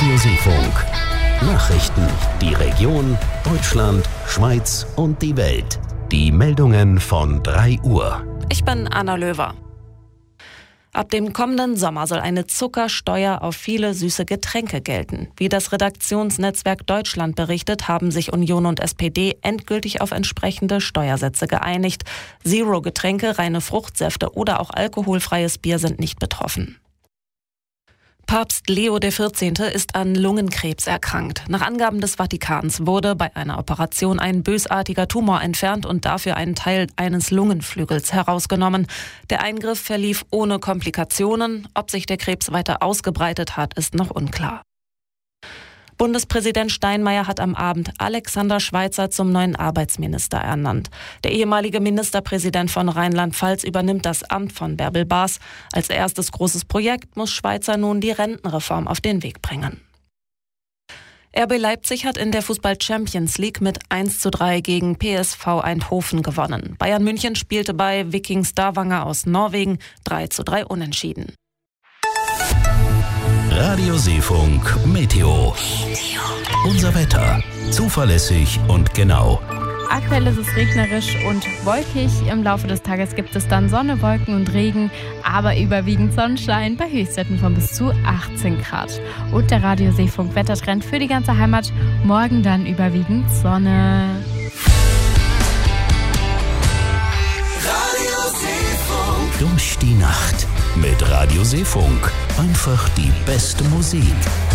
Radio Seefunk. Nachrichten, die Region, Deutschland, Schweiz und die Welt. Die Meldungen von 3 Uhr. Ich bin Anna Löwer. Ab dem kommenden Sommer soll eine Zuckersteuer auf viele süße Getränke gelten. Wie das Redaktionsnetzwerk Deutschland berichtet, haben sich Union und SPD endgültig auf entsprechende Steuersätze geeinigt. Zero-Getränke, reine Fruchtsäfte oder auch alkoholfreies Bier sind nicht betroffen. Papst Leo XIV. Ist an Lungenkrebs erkrankt. Nach Angaben des Vatikans wurde bei einer Operation ein bösartiger Tumor entfernt und dafür ein Teil eines Lungenflügels herausgenommen. Der Eingriff verlief ohne Komplikationen. Ob sich der Krebs weiter ausgebreitet hat, ist noch unklar. Bundespräsident Steinmeier hat am Abend Alexander Schweitzer zum neuen Arbeitsminister ernannt. Der ehemalige Ministerpräsident von Rheinland-Pfalz übernimmt das Amt von Bärbel Baas. Als erstes großes Projekt muss Schweitzer nun die Rentenreform auf den Weg bringen. RB Leipzig hat in der Fußball-Champions League mit 1:3 gegen PSV Eindhoven gewonnen. Bayern München spielte bei Viking Stavanger aus Norwegen 3:3 unentschieden. Radio Seefunk Meteo. Unser Wetter. Zuverlässig und genau. Aktuell ist es regnerisch und wolkig. Im Laufe des Tages gibt es dann Sonne, Wolken und Regen, aber überwiegend Sonnenschein bei Höchstwerten von bis zu 18 Grad. Und der Radio Seefunk Wettertrend für die ganze Heimat. Morgen dann überwiegend Sonne. Radio Seefunk. Durch die Nacht mit Radio Seefunk. Einfach die beste Musik.